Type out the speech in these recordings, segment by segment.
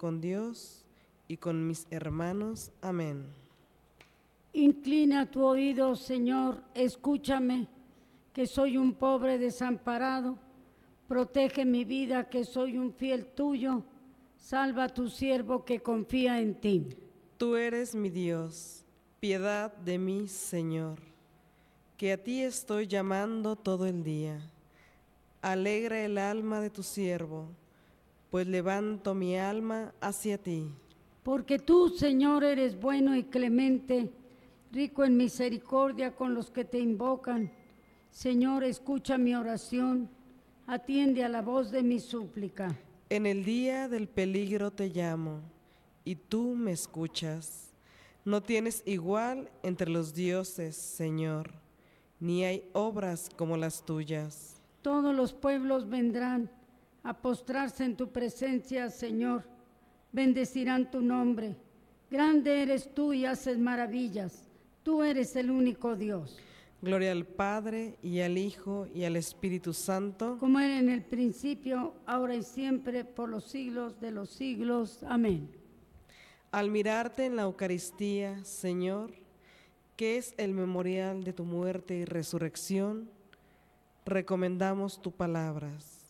con Dios y con mis hermanos. Amén. Inclina tu oído, Señor, escúchame, que soy un pobre desamparado. Protege mi vida, que soy un fiel tuyo. Salva a tu siervo que confía en ti. Tú eres mi Dios, piedad de mí, Señor, que a ti estoy llamando todo el día. Alegra el alma de tu siervo, pues levanto mi alma hacia ti. Porque tú, Señor, eres bueno y clemente, rico en misericordia con los que te invocan. Señor, escucha mi oración, atiende a la voz de mi súplica. En el día del peligro te llamo, y tú me escuchas. No tienes igual entre los dioses, Señor, ni hay obras como las tuyas. Todos los pueblos vendrán a postrarse en tu presencia, Señor. Bendecirán tu nombre. Grande eres tú y haces maravillas. Tú eres el único Dios. Gloria al Padre, y al Hijo, y al Espíritu Santo. Como era en el principio, ahora y siempre, por los siglos de los siglos. Amén. Al mirarte en la Eucaristía, Señor, que es el memorial de tu muerte y resurrección, recordamos tus palabras.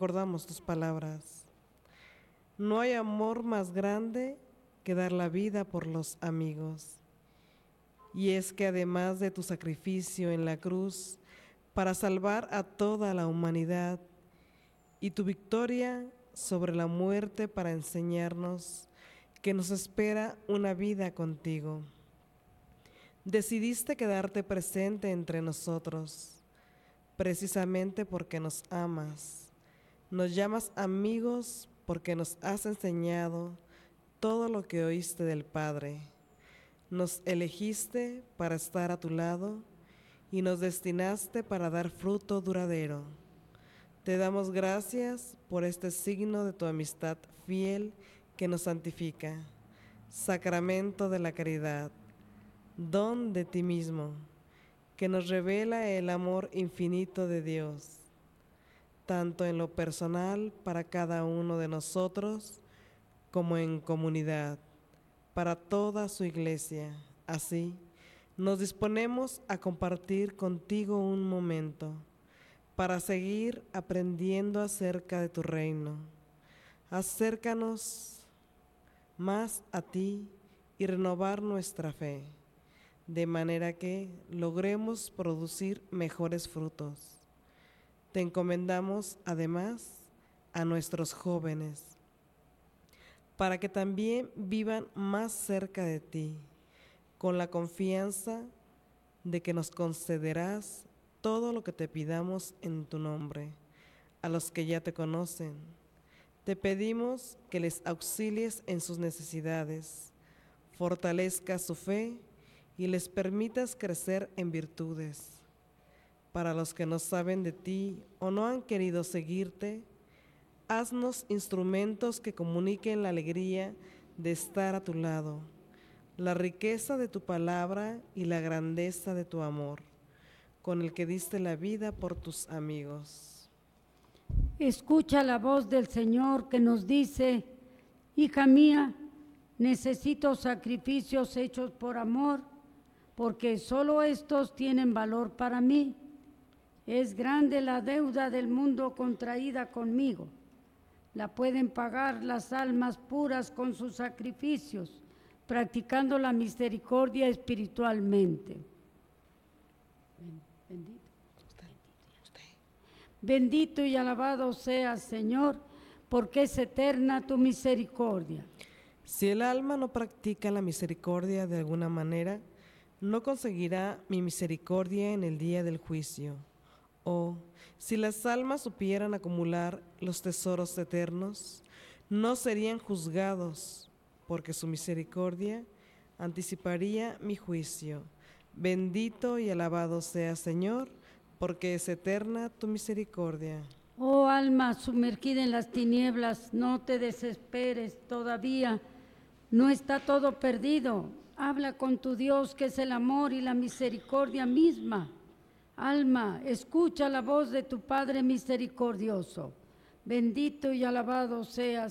No hay amor más grande que dar la vida por los amigos. Y es que además de tu sacrificio en la cruz para salvar a toda la humanidad y tu victoria sobre la muerte para enseñarnos que nos espera una vida contigo, decidiste quedarte presente entre nosotros, precisamente porque nos amas. Nos llamas amigos porque nos has enseñado todo lo que oíste del Padre. Nos elegiste para estar a tu lado y nos destinaste para dar fruto duradero. Te damos gracias por este signo de tu amistad fiel que nos santifica, sacramento de la caridad, don de ti mismo, que nos revela el amor infinito de Dios, tanto en lo personal para cada uno de nosotros, como en comunidad, para toda su iglesia. Así, nos disponemos a compartir contigo un momento para seguir aprendiendo acerca de tu reino. Acércanos más a ti y renovar nuestra fe, de manera que logremos producir mejores frutos. Te encomendamos además a nuestros jóvenes, para que también vivan más cerca de ti, con la confianza de que nos concederás todo lo que te pidamos en tu nombre. A los que ya te conocen, te pedimos que les auxilies en sus necesidades, fortalezcas su fe y les permitas crecer en virtudes. Para los que no saben de ti o no han querido seguirte, haznos instrumentos que comuniquen la alegría de estar a tu lado, la riqueza de tu palabra y la grandeza de tu amor, con el que diste la vida por tus amigos. Escucha la voz del Señor que nos dice: hija mía, necesito sacrificios hechos por amor, porque solo estos tienen valor para mí. Es grande la deuda del mundo contraída conmigo. La pueden pagar las almas puras con sus sacrificios, practicando la misericordia espiritualmente. Bendito y alabado seas, Señor, porque es eterna tu misericordia. Si el alma no practica la misericordia de alguna manera, no conseguirá mi misericordia en el día del juicio. O, si las almas supieran acumular los tesoros eternos, no serían juzgados, porque su misericordia anticiparía mi juicio. Bendito y alabado sea, Señor, porque es eterna tu misericordia. Oh alma sumergida en las tinieblas, no te desesperes todavía, no está todo perdido. Habla con tu Dios, que es el amor y la misericordia misma. Alma, escucha la voz de tu Padre misericordioso. Bendito y alabado seas,